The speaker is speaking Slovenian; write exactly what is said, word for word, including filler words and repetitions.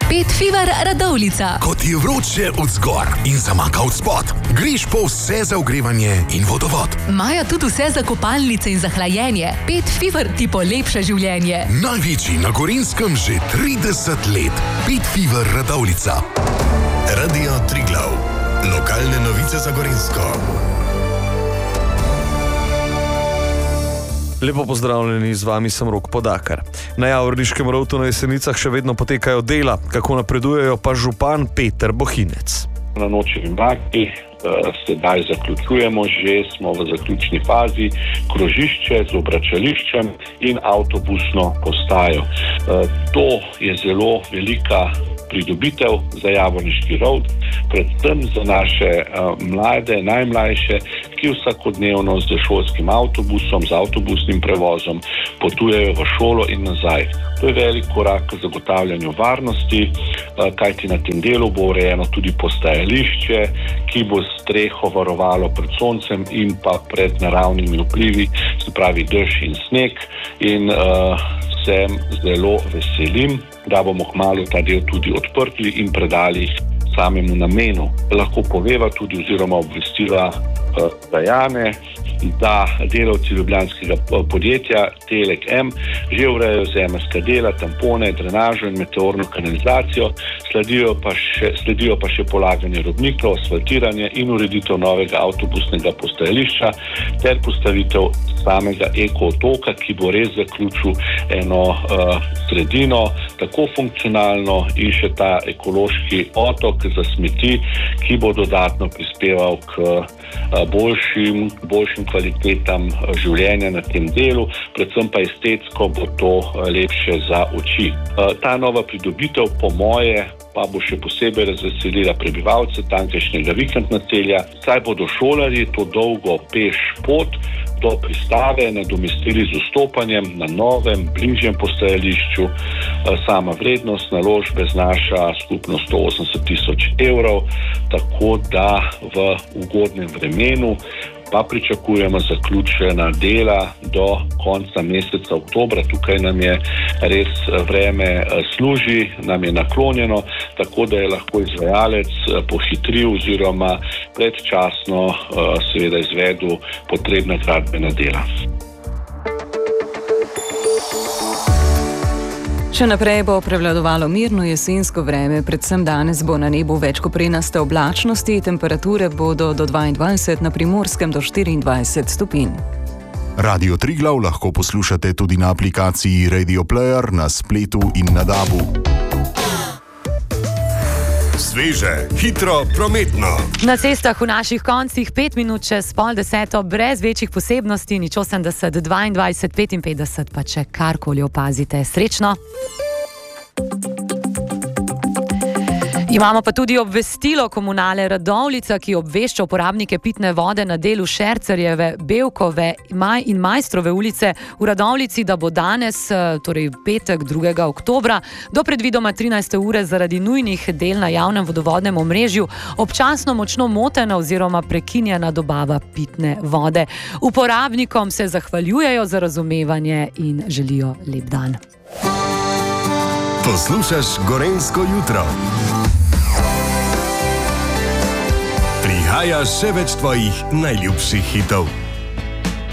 Pet Fever Radovljica. Ko ti je vroče od zgor in zamaka od spod, greš po vse za ogrevanje in vodovod. Imajo tudi vse za kopalnice in za hlajenje. Pet Fever ti polepša življenje. Največji na Gorenjskem že trideset let. Pet Fever Radovljica. Radio Triglav. Lokalne novice za Gorenjsko. Lepo pozdravljeni, z vami sem Rok Podakar. Na Javorniškem rovtu na Jesenicah še vedno potekajo dela, kako napredujejo pa župan Peter Bohinec. Na Nočevi Baki sedaj zaključujemo, že smo v zaključni fazi, krožišče z obračališčem in avtobusno postajo. To je zelo velika pridobitev za Javorniški rov, predvsem za naše mlade, najmlajše, ki vsakodnevno z šolskim avtobusom, z avtobusnim prevozom potujejo v šolo in nazaj. To je velik korak k zagotavljanju varnosti, kajti na tem delu bo urejeno tudi postajališče, ki bo streho varovalo pred soncem in pa pred naravnimi vplivi, se pravi dež in sneg, in uh, sem zelo veselim, da bomo kmalu ta del tudi odprli in predali samemu namenu. Lahko poveva tudi oziroma obvestila uh, Dajane, da delavci ljubljanskega podjetja Telek M že urejajo zemeljska dela, tampone, drenažo in meteorno kanalizacijo, sledijo pa še, sledijo pa še polaganje robnikov, asfaltiranje in ureditev novega avtobusnega postajališča ter postavitev samega eko-otoka, ki bo res zaključil eno uh, sredino, tako funkcionalno in še ta ekološki otok za smeti, ki bo dodatno prispeval k uh, boljšim, boljšim kvalitetam življenja na tem delu, predvsem pa estetsko bo to lepše za oči. Ta nova pridobitev po moje pa bo še posebej razveselila prebivalce tamkajšnjega vikend naselja, saj bodo šolarji to dolgo peš pot do pristave nadomestili z vstopanjem na novem, bližjem postajališču. Sama vrednost naložbe znaša skupno sto osemdeset tisoč evrov, tako da v ugodnem vremenu pa pričakujemo zaključena dela do konca meseca oktobra. Tukaj nam je res vreme služi, nam je naklonjeno, tako da je lahko izvajalec pohitril oziroma predčasno seveda izvedel potrebna gradbena dela. Še naprej bo prevladovalo mirno jesensko vreme, predvsem danes bo na nebu več koprenaste oblačnosti, temperature bodo do dvaindvajset, na Primorskem do štiriindvajset stopinj. Radio Triglav lahko poslušate tudi na aplikaciji Radio Player, na spletu in na dabu. Sveže, hitro, prometno. Na cestah v naših koncih pet minut čez pol deseto, brez večjih posebnosti, nič osemdeset, dvaindvajset, petinpetdeset, pa če karkoli opazite. Srečno! Imamo pa tudi obvestilo Komunale Radovljica, ki obvešča uporabnike pitne vode na delu Šercerjeve, Bevkove in Majstrove ulice v Radovljici, da bo danes, torej petek drugega oktobra, do predvidoma trinajste ure zaradi nujnih del na javnem vodovodnem omrežju občasno močno motena oziroma prekinjena dobava pitne vode. Uporabnikom se zahvaljujejo za razumevanje in želijo lep dan. Poslušaš Gorenjsko jutro. Prihaja še več tvojih najljubših hitov.